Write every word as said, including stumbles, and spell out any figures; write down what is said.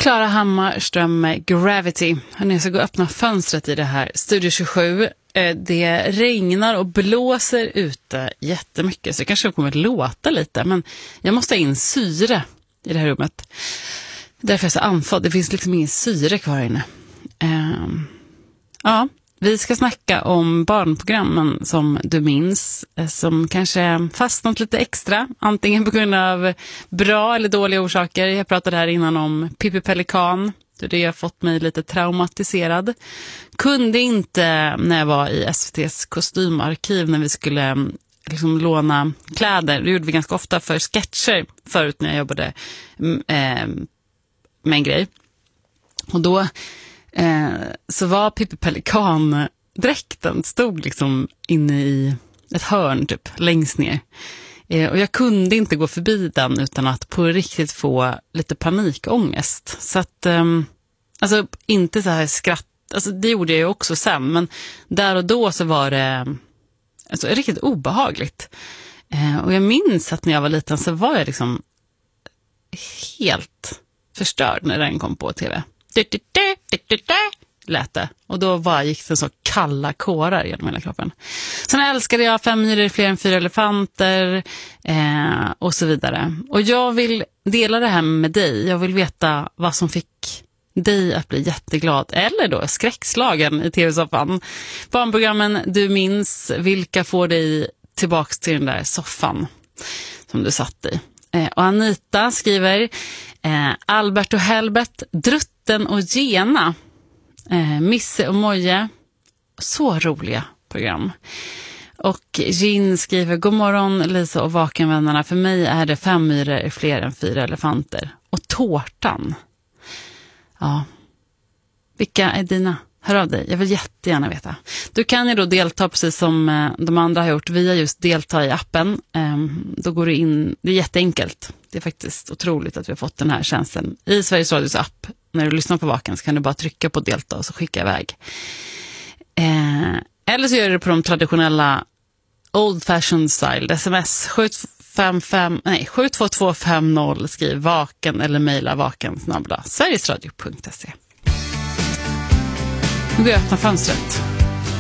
Klara Hammarström med Gravity. Hörrni, jag ska gå och öppna fönstret i det här Studio tjugosju. Det regnar och blåser ute jättemycket, så det kanske kommer att låta lite. Men jag måste ha in syre i det här rummet. Därför är jag så andfådd. Det finns liksom ingen syre kvar inne. Um, ja, vi ska snacka om barnprogrammen som du minns, som kanske fastnat lite extra, antingen på grund av bra eller dåliga orsaker. Jag pratade här innan om Pippi Pelikan. Det har fått mig lite traumatiserad. Kunde inte när jag var i S V T:s kostymarkiv när vi skulle liksom låna kläder. Det gjorde vi ganska ofta för sketcher förut när jag jobbade eh, med en grej. Och då eh, så var Pippi Pelikan-dräkten stod liksom inne i ett hörn typ längst ner. Eh, och jag kunde inte gå förbi den utan att på riktigt få lite panikångest. Så att, eh, alltså inte så här skratt, alltså det gjorde jag ju också sen, men där och då så var det alltså riktigt obehagligt. Eh, och jag minns att när jag var liten så var jag liksom helt förstörd när den kom på tv. Lät det. Och då var, gick det så kalla kårar genom hela kroppen. Sen älskade jag Fem myror fler än fyra elefanter eh, och så vidare. Och jag vill dela det här med dig. Jag vill veta vad som fick dig att bli jätteglad eller då skräckslagen i tv-soffan. Barnprogrammen du minns, vilka får dig tillbaks till den där soffan som du satt i. Eh, och Anita skriver eh, Albert och Helbert, Drutten och Gena, eh, Misse och Moje, så roliga program. Och Gin skriver, god morgon Lisa och Vakenvännerna, för mig är det Fem myror är fler än fyra elefanter. Och Tårtan. Ja, vilka är dina? Hör av dig, jag vill jättegärna veta. Du kan ju då delta precis som de andra har gjort via just delta i appen. Då går du in, det är jätteenkelt. Det är faktiskt otroligt att vi har fått den här tjänsten i Sveriges Radios app. När du lyssnar på Vaken så kan du bara trycka på delta och så skicka iväg. Eller så gör du det på de traditionella old fashioned style, sms sju fem fem, nej, sju två två fem noll, skriv vaken eller mejla vaken snabel-a sverigesradio punkt se. Nu går jag öppna fönstret.